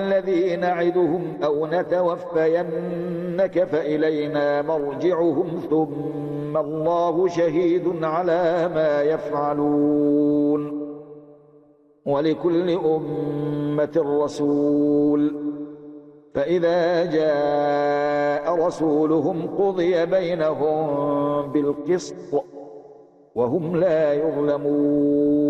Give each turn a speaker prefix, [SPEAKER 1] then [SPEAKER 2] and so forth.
[SPEAKER 1] الذي نعدهم أو نتوفينك فإلينا مرجعهم ثم الله شهيد على ما يفعلون ولكل أمة رسول فإذا جاء رسولهم قضي بينهم بالقسط وهم لا يظلمون